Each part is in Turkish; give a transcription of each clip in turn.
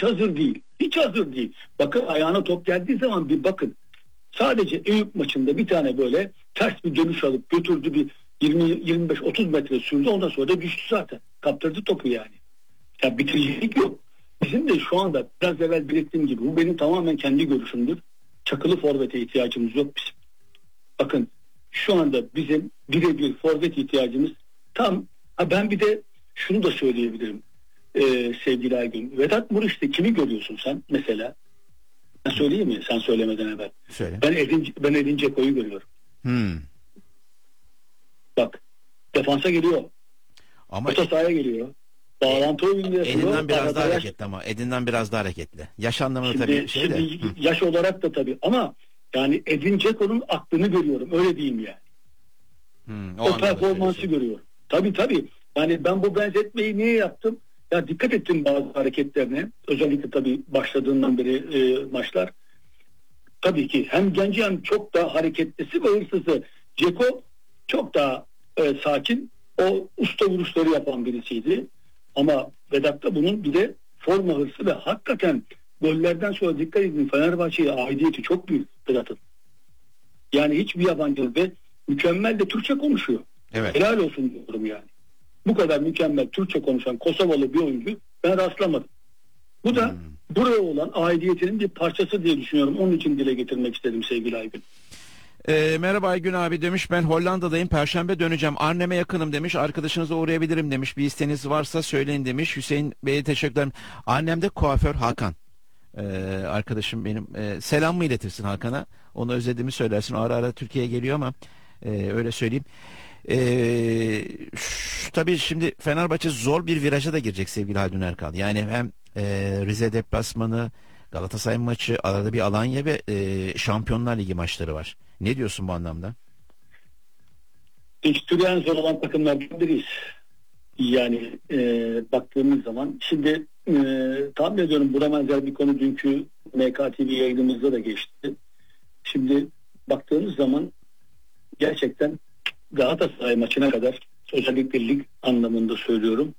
hiç hazır değil. Hiç hazır değil. Bakın ayağına top geldiği zaman bir bakın. Sadece Eyüp maçında bir tane böyle ters bir dönüş alıp götürdü, bir 20-25-30 metre sürdü. Ondan sonra da düştü zaten. Kaptırdı topu yani. Ya bitiricilik yok. Bizim de şu anda biraz evvel belirttiğim gibi, bu benim tamamen kendi görüşümdür. Çakılı forvete ihtiyacımız yok bizim. Bakın şu anda bizim birebir forvet ihtiyacımız tam. Ben bir de şunu da söyleyebilirim sevgili Aygün. Vedat Muriç'te kimi görüyorsun sen mesela? Ben söyleyeyim mi sen söylemeden evvel? Söyle. Ben Edin Dzeko'yu görüyorum. Bak defansa geliyor. Ama orta sahaya geliyor. Bağlantı oyunu yapıyor. Edin'den biraz daha hareketli ama. Edin'den biraz daha hareketli. Yaş anlamında tabii şey de. Yaş olarak da tabii ama yani Edin Dzeko'nun aklını görüyorum. Öyle diyeyim yani. O performansı görüyorum. Tabii. Yani ben bu benzetmeyi niye yaptım? Ya dikkat ettim bazı hareketlerine. Özellikle tabii başladığından beri maçlar. Tabii ki hem genci hem çok daha hareketlisi ve hırsızı. Dzeko çok daha sakin. O usta vuruşları yapan birisiydi. Ama Vedat'ta bunun bir de forma hırsı ve hakikaten gollerden sonra dikkat edin, Fenerbahçe'ye aidiyeti çok büyük Vedat'ın. Yani hiçbir yabancı ve mükemmel de Türkçe konuşuyor. Evet. Helal olsun diyorum yani. Bu kadar mükemmel Türkçe konuşan Kosovalı bir oyuncu ben rastlamadım. Bu da buraya olan aidiyetinin bir parçası diye düşünüyorum. Onun için dile getirmek istedim sevgili Aygün. Merhaba Aygün abi demiş, ben Hollanda'dayım, Perşembe döneceğim, Arnhem'e yakınım demiş, arkadaşınıza uğrayabilirim demiş, bir isteğiniz varsa söyleyin demiş. Hüseyin Bey'e teşekkürler. Arnhem'de kuaför Hakan arkadaşım benim, selam mı iletirsin Hakan'a, onu özlediğimi söylersin, ara ara Türkiye'ye geliyor ama öyle söyleyeyim. Tabii şimdi Fenerbahçe zor bir viraja da girecek sevgili Haldun Erkal. Yani hem Rize deplasmanı, Galatasaray maçı, arada bir Alanya ve Şampiyonlar Ligi maçları var. Ne diyorsun bu anlamda? Fikstürü en zor olan takımlardan biriyiz. Yani baktığımız zaman şimdi tahmin ediyorum buna benzer bir konu dünkü MKTV yayınımızda da geçti. Şimdi baktığımız zaman gerçekten Galatasaray maçına kadar, özellikle lig anlamında söylüyorum,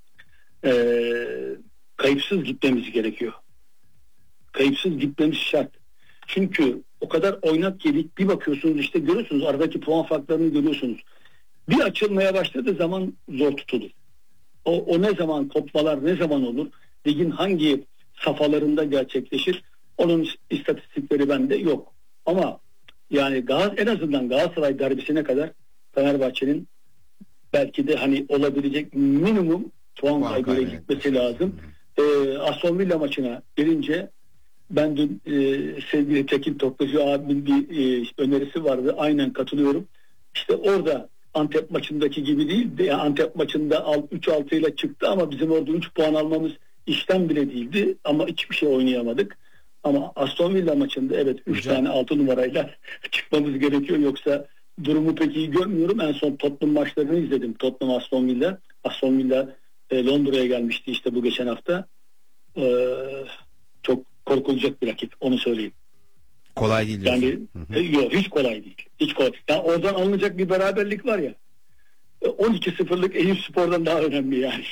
kayıpsız gitmemiz gerekiyor. Kayıpsız gitmemiz şart. Çünkü o kadar oynak yedik, bir bakıyorsunuz işte görüyorsunuz aradaki puan farklarını görüyorsunuz. Bir açılmaya başladığı zaman zor tutulur. O ne zaman kopmalar ne zaman olur? Ligin hangi safhalarında gerçekleşir? Onun istatistikleri bende yok. Ama yani en azından Galatasaray derbisine kadar Fenerbahçe'nin belki de hani olabilecek minimum puan kaybıyla gitmesi lazım. Aston Villa maçına gelince ben dün sevgili Tekin Toklacı abimin bir önerisi vardı. Aynen katılıyorum. İşte orada Antep maçındaki gibi değil de, Antep maçında 3-6 ile çıktı ama bizim orada 3 puan almamız işten bile değildi ama hiçbir şey oynayamadık. Ama Aston Villa maçında evet 3 tane 6 numarayla çıkmamız gerekiyor, yoksa durumu pek iyi görmüyorum. En son Tottenham maçlarını izledim. Tottenham Aston Villa. Aston Villa Londra'ya gelmişti işte bu geçen hafta. Çok korkulacak bir rakip, onu söyleyeyim. Kolay değil diyorsun. Yani yok, hiç kolay değil. Hiç kolay. Yani oradan alınacak bir beraberlik var ya. 12-0'lık Eyüpspor'dan daha önemli yani.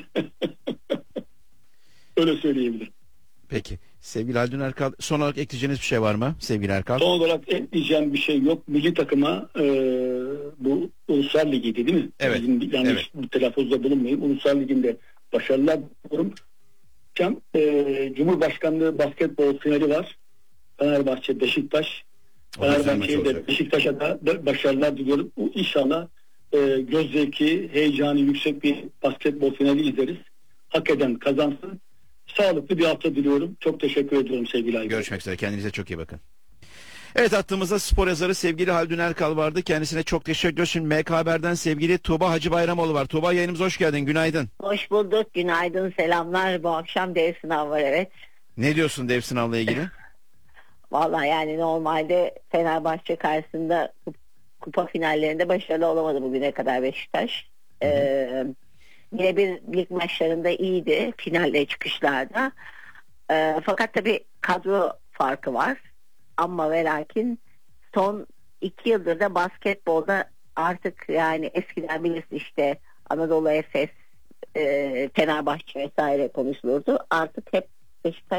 Öyle söyleyebilirim. Peki. Sevgili Haldun Erkal, son olarak ekleyeceğiniz bir şey var mı sevgili Erkal? Son olarak ekleyeceğim bir şey yok. Milli takıma bu Uluslar Ligi'ydi değil mi? Evet. Yanlış bir telaffuzda bulunmayayım. Uluslar Ligi'nde başarılar diliyorum. Cumhurbaşkanlığı basketbol finali var. Fenerbahçe Beşiktaş. Fenerbahçe'ye de Beşiktaş'a da başarılar diliyorum. İnşallah göz zevki, heyecanı yüksek bir basketbol finali izleriz. Hak eden kazansın. Sağlıklı bir hafta diliyorum. Çok teşekkür ediyorum sevgili Aygün. Görüşmek üzere. Kendinize çok iyi bakın. Evet, hattımızda spor yazarı sevgili Haldun Erkal vardı. Kendisine çok teşekkür ediyoruz. Şimdi MK Haber'den sevgili Tuğba Hacıbayramoğlu var. Tuğba, yayınımıza hoş geldin. Günaydın. Hoş bulduk. Günaydın. Selamlar. Bu akşam dev sınav var, evet. Ne diyorsun dev sınavla ilgili? Vallahi yani normalde Fenerbahçe karşısında kupa finallerinde başarılı olamadı bugüne kadar Beşiktaş. Yine bir lig maçlarında iyiydi. Finalde çıkışlarda. Fakat tabii kadro farkı var. Ama ve lakin son 2 yıldır da basketbolda artık, yani eskiden bilirsin işte Anadolu Efes, Fenerbahçe vesaire konuşulurdu. Artık hep Beşiktaş